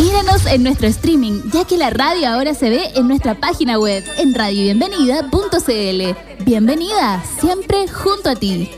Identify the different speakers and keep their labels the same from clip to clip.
Speaker 1: Míranos en nuestro streaming, ya que la radio ahora se ve en nuestra página web, en radiobienvenida.cl. Bienvenida, siempre junto a ti.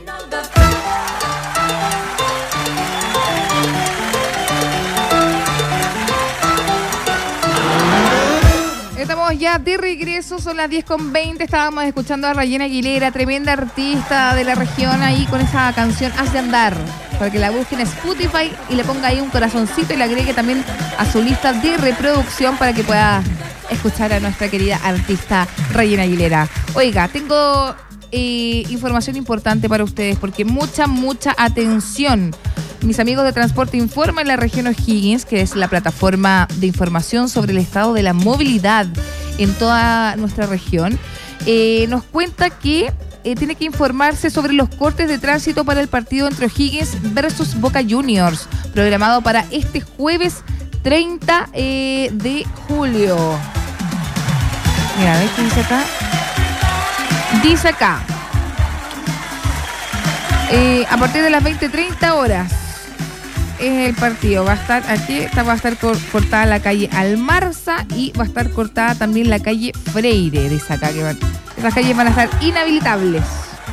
Speaker 2: Estamos ya de regreso, son las 10:20, estábamos escuchando a Rayena Aguilera, tremenda artista de la región ahí con esa canción Haz de Andar, para que la busquen en Spotify y le ponga ahí un corazoncito y le agregue también a su lista de reproducción para que pueda escuchar a nuestra querida artista Rayena Aguilera. Oiga, tengo información importante para ustedes porque mucha atención. Mis amigos de Transporte Informa en la región O'Higgins, que es la plataforma de información sobre el estado de la movilidad en toda nuestra región, nos cuenta que tiene que informarse sobre los cortes de tránsito para el partido entre O'Higgins versus Boca Juniors, programado para este jueves 30 de julio. Mira, ¿ves qué dice acá? Dice acá, a partir de las 20:30 horas es el partido. Va a estar aquí, va a estar cortada la calle Almarza y va a estar cortada también la calle Freire. Dice acá que esas calles van a estar inhabilitables.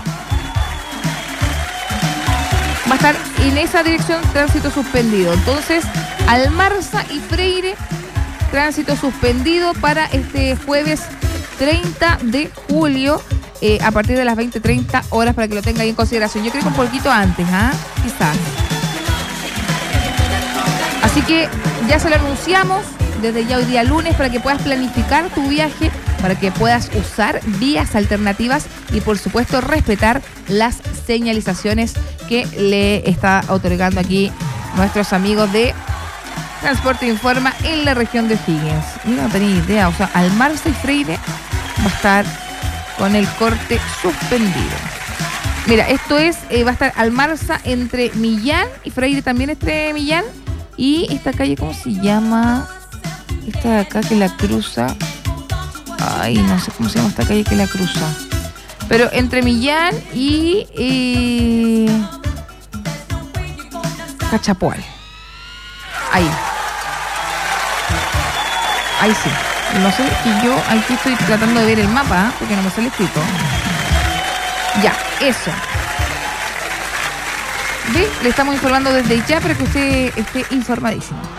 Speaker 2: Va a estar en esa dirección tránsito suspendido. Entonces, Almarza y Freire, tránsito suspendido para este jueves 30 de julio. A partir de las 20:30 horas, para que lo tenga ahí en consideración. Yo creo que un poquito antes, quizás. Así que ya se lo anunciamos desde ya hoy día lunes para que puedas planificar tu viaje, para que puedas usar vías alternativas y por supuesto respetar las señalizaciones que le está otorgando aquí nuestros amigos de Transporte Informa en la región de O'Higgins. Yo no tenía idea, o sea, Almarza y Freire va a estar con el corte suspendido. Mira, esto es, va a estar Almarza entre Millán y Freire también entre Millán. Y esta calle, ¿cómo se llama? Esta de acá que la cruza. Ay, no sé cómo se llama esta calle que la cruza. Pero entre Millán y Cachapoal. Ahí. Ahí sí. No sé, y yo aquí estoy tratando de ver el mapa, porque no me sale escrito. Ya, eso. ¿Ve? Le estamos informando desde ya para que usted esté informadísimo.